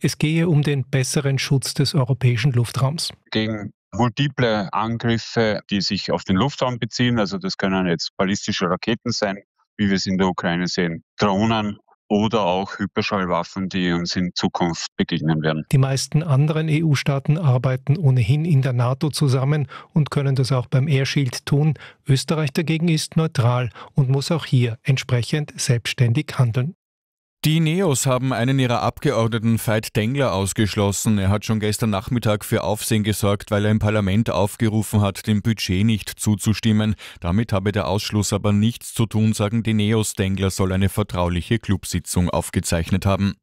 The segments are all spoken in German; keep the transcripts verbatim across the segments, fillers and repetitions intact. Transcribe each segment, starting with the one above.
Es gehe um den besseren Schutz des europäischen Luftraums. Gegen multiple Angriffe, die sich auf den Luftraum beziehen, also das können jetzt ballistische Raketen sein, wie wir es in der Ukraine sehen, Drohnen oder auch Hyperschallwaffen, die uns in Zukunft begegnen werden. Die meisten anderen E U-Staaten arbeiten ohnehin in der NATO zusammen und können das auch beim Air Shield tun. Österreich dagegen ist neutral und muss auch hier entsprechend selbstständig handeln. Die Neos haben einen ihrer Abgeordneten, Veit Tengler, ausgeschlossen. Er hat schon gestern Nachmittag für Aufsehen gesorgt, weil er im Parlament aufgerufen hat, dem Budget nicht zuzustimmen. Damit habe der Ausschluss aber nichts zu tun, sagen die Neos. Tengler soll eine vertrauliche Clubsitzung aufgezeichnet haben.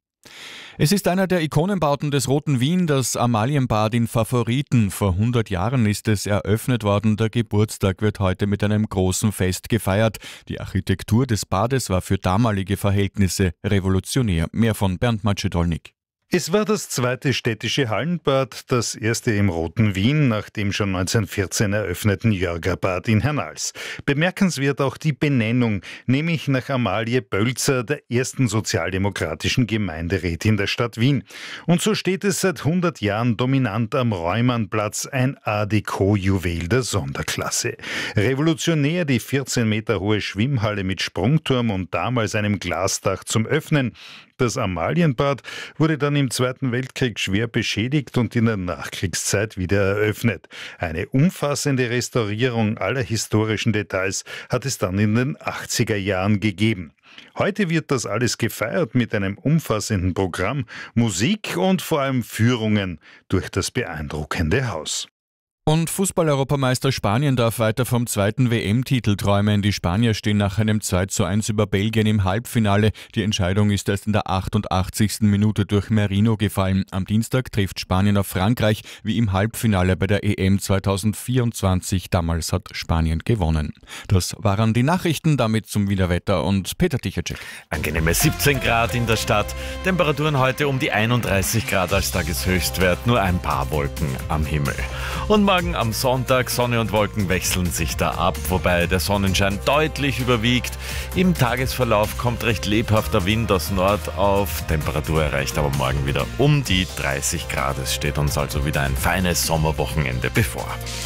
Es ist einer der Ikonenbauten des Roten Wien, das Amalienbad in Favoriten. Vor hundert Jahren ist es eröffnet worden. Der Geburtstag wird heute mit einem großen Fest gefeiert. Die Architektur des Bades war für damalige Verhältnisse revolutionär. Mehr von Bernd Macedolnik. Es war das zweite städtische Hallenbad, das erste im Roten Wien, nach dem schon neunzehnhundertvierzehn eröffneten Jörgerbad in Hernals. Bemerkenswert auch die Benennung, nämlich nach Amalie Bölzer, der ersten sozialdemokratischen Gemeinderätin der Stadt Wien. Und so steht es seit hundert Jahren dominant am Reumannplatz, ein Art Deco-Juwel der Sonderklasse. Revolutionär die vierzehn Meter hohe Schwimmhalle mit Sprungturm und damals einem Glasdach zum Öffnen. Das Amalienbad wurde dann im Zweiten Weltkrieg schwer beschädigt und in der Nachkriegszeit wieder eröffnet. Eine umfassende Restaurierung aller historischen Details hat es dann in den achtziger Jahren gegeben. Heute wird das alles gefeiert mit einem umfassenden Programm, Musik und vor allem Führungen durch das beeindruckende Haus. Und Fußball-Europameister Spanien darf weiter vom zweiten W M-Titel träumen. Die Spanier stehen nach einem zwei zu eins über Belgien im Halbfinale. Die Entscheidung ist erst in der achtundachtzigsten Minute durch Merino gefallen. Am Dienstag trifft Spanien auf Frankreich, wie im Halbfinale bei der E M zweitausendvierundzwanzig. Damals hat Spanien gewonnen. Das waren die Nachrichten, damit zum Wiederwetter und Peter Tichacek. Angenehme siebzehn Grad in der Stadt. Temperaturen heute um die einunddreißig Grad als Tageshöchstwert. Nur ein paar Wolken am Himmel. Und morgen am Sonntag, Sonne und Wolken wechseln sich da ab, wobei der Sonnenschein deutlich überwiegt. Im Tagesverlauf kommt recht lebhafter Wind aus Nord auf. Temperatur erreicht aber morgen wieder um die dreißig Grad. Es steht uns also wieder ein feines Sommerwochenende bevor.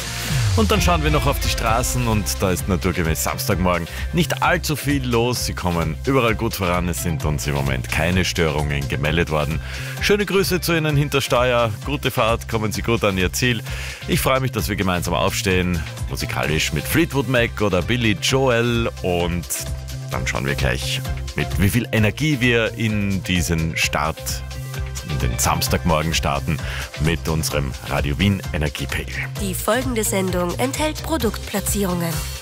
Und dann schauen wir noch auf die Straßen und da ist naturgemäß Samstagmorgen nicht allzu viel los. Sie kommen überall gut voran, es sind uns im Moment keine Störungen gemeldet worden. Schöne Grüße zu Ihnen hinter Steuer, gute Fahrt, kommen Sie gut an Ihr Ziel. Ich freue mich, dass wir gemeinsam aufstehen, musikalisch mit Fleetwood Mac oder Billy Joel und dann schauen wir gleich, mit wie viel Energie wir in diesen Start in den Samstagmorgen starten mit unserem Radio Wien Energiepegel. Die folgende Sendung enthält Produktplatzierungen.